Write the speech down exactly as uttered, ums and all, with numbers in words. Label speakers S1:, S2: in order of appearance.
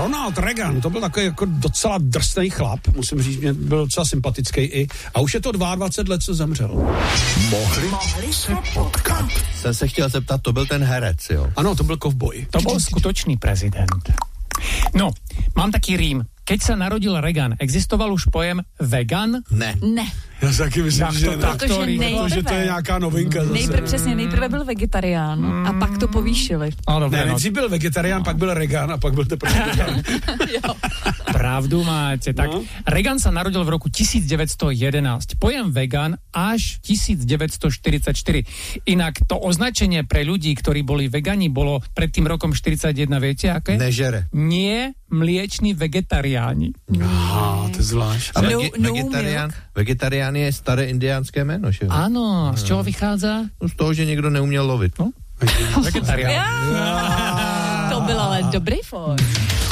S1: Ronald Reagan, to byl takový jako docela drsný chlap, musím říct, mě byl docela sympatický i. A už je to dvacet dva let, co zemřel.
S2: Mohli, Mohli se potkat. Jsem se chtěl zeptat, to byl ten herec, jo?
S1: Ano, to byl kovboj.
S3: To bol skutočný prezident. No, mám taký rím. Keď sa narodil Reagan, existoval už pojem vegan?
S2: Ne.
S4: Ne.
S1: Já si taky myslím,
S3: Jak
S1: že
S3: to
S1: ne.
S3: tak?
S4: Protože
S3: Protože
S4: nejprve,
S1: to je nějaká novinka zase.
S4: nejprve, přesně, nejprve byl vegetarián mm. a pak to povýšili.
S3: No, dobre,
S1: Ne,
S3: no.
S1: nejdřív byl vegetarián, no. Pak byl Reagan a pak byl teprve vegan.
S3: Pravdu máte. Tak
S1: No.
S3: Reagan sa narodil v roku devätnásťstojedenásť. Pojem vegan až devätnásťstoštyridsaťštyri. Inak to označenie pre ľudí, ktorí boli vegani, bolo pred tým rokom štyridsaťjeden, viete aké?
S2: Nežere.
S3: Nie mlieční vegetariáni.
S1: Aha, to je zvlášť.
S2: A
S4: No-
S2: vege,
S4: no
S2: vegetarián, vegetarián je staré indiánské jméno, že jo?
S3: Áno, z čoho vychádza?
S2: No z toho, že někdo neuměl lovit.
S3: No? Vegetarián.
S4: To byl ale dobrý for.